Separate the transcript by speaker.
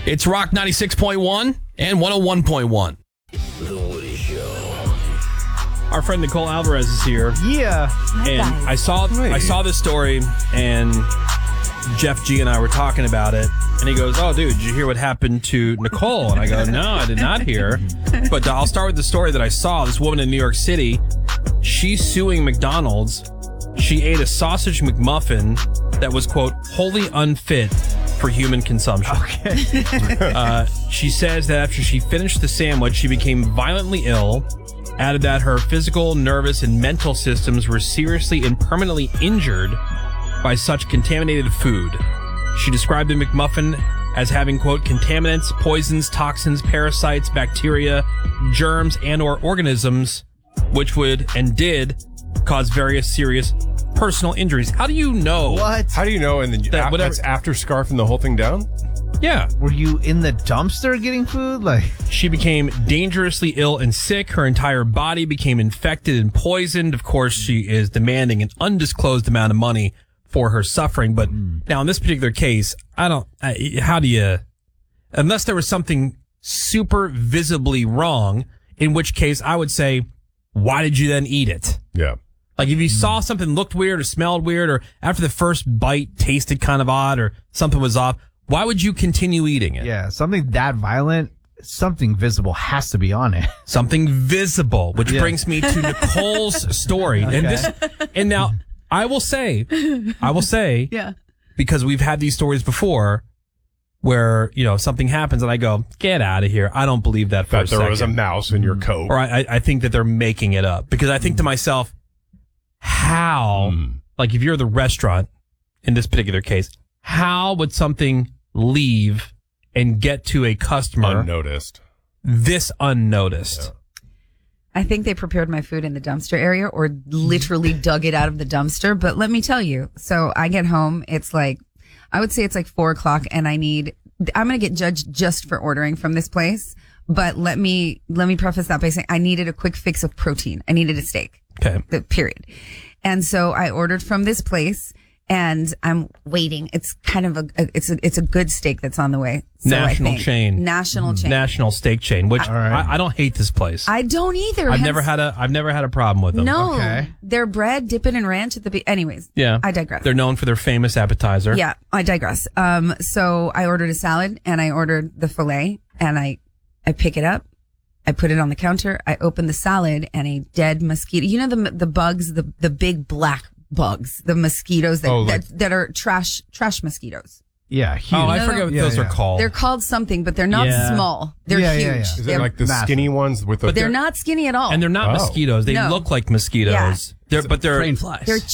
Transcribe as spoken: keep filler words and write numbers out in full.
Speaker 1: It's Rock ninety-six point one and one oh one point one.
Speaker 2: The Woody Show.
Speaker 1: Our friend Nicole Alvarez is here.
Speaker 3: Yeah.
Speaker 1: And I saw I saw this story, and Jeff G and I were talking about it, and he goes, "Oh, dude, did you hear what happened to Nicole?" And I go, "No, I did not hear." But I'll start with the story that I saw. This woman in New York City, she's suing McDonald's. She ate a sausage McMuffin that was, quote, wholly unfit for human consumption.
Speaker 3: Okay.
Speaker 1: uh, she says that after she finished the sandwich, she became violently ill, added that her physical, nervous, and mental systems were seriously and permanently injured by such contaminated food. She described the McMuffin as having, quote, contaminants, poisons, toxins, parasites, bacteria, germs, and or organisms, which would and did cause various serious personal injuries. How do you know?
Speaker 3: What?
Speaker 4: How do you know? And then
Speaker 1: That
Speaker 4: a-
Speaker 1: whatever-
Speaker 4: that's after scarfing the whole thing down?
Speaker 1: Yeah.
Speaker 3: Were you in the dumpster getting food? Like,
Speaker 1: She became dangerously ill and sick. Her entire body became infected and poisoned. Of course, she is demanding an undisclosed amount of money for her suffering. But now in this particular case, I don't, I, how do you, unless there was something super visibly wrong, in which case I would say, why did you then eat it?
Speaker 4: Yeah.
Speaker 1: Like if you saw something looked weird or smelled weird, or after the first bite tasted kind of odd, or something was off, why would you continue eating it?
Speaker 3: yeah, something that violent, something visible has to be on it.
Speaker 1: Something visible, which
Speaker 3: Yeah.
Speaker 1: brings me to Nicole's story. And this, and now I will say, I will say,
Speaker 5: Yeah.
Speaker 1: because we've had these stories before where, you know, something happens and I go, get out of here. I don't believe that for
Speaker 4: That
Speaker 1: a
Speaker 4: there
Speaker 1: second.
Speaker 4: was a mouse in your coat.
Speaker 1: Or I, I think that they're making it up, because I think to myself, how,
Speaker 4: Mm.
Speaker 1: like if you're the restaurant in this particular case, how would something leave and get to a customer
Speaker 4: Unnoticed.
Speaker 1: this unnoticed?
Speaker 5: I think they prepared my food in the dumpster area or literally dug it out of the dumpster. But let me tell you, so I get home, it's like, I would say it's like four o'clock and I need, I'm going to get judged just for ordering from this place. But let me, let me preface that by saying I needed a quick fix of protein. I needed a steak.
Speaker 1: Okay.
Speaker 5: The period. And so I ordered from this place and I'm waiting. It's kind of a, it's a, it's a good steak that's on the way. So I
Speaker 1: National
Speaker 5: think.
Speaker 1: chain.
Speaker 5: National chain.
Speaker 1: National steak chain, which
Speaker 3: All right.
Speaker 1: I, I don't hate this place.
Speaker 5: I don't either.
Speaker 1: I've
Speaker 5: Hence-
Speaker 1: never had a I've never had a problem with them.
Speaker 5: No,
Speaker 3: Okay.
Speaker 5: their bread, dip it in ranch at the be- anyways.
Speaker 1: Yeah.
Speaker 5: I digress.
Speaker 1: They're known for their famous appetizer.
Speaker 5: Yeah, I digress. Um, so I ordered a salad and I ordered the filet and I, I pick it up. I put it on the counter. I open the salad and a dead mosquito. You know, the, the bugs, the, the big black bugs, the mosquitoes that,
Speaker 4: Oh, like-
Speaker 5: that, that are trash, trash mosquitoes.
Speaker 3: Yeah, huge.
Speaker 1: Oh, I
Speaker 5: No,
Speaker 1: forget
Speaker 5: no.
Speaker 1: what
Speaker 3: Yeah,
Speaker 1: those
Speaker 3: yeah.
Speaker 1: are called.
Speaker 5: They're called something, but they're not
Speaker 1: Yeah.
Speaker 5: small. They're
Speaker 3: Yeah,
Speaker 5: huge.
Speaker 3: yeah, yeah.
Speaker 4: Is it
Speaker 5: They're,
Speaker 4: like the
Speaker 3: massive.
Speaker 4: skinny ones with the...
Speaker 5: they're not skinny at all.
Speaker 1: and they're not
Speaker 4: Oh.
Speaker 1: mosquitoes. They
Speaker 5: No.
Speaker 1: look like mosquitoes. They're but they're
Speaker 6: Crane flies.
Speaker 5: They're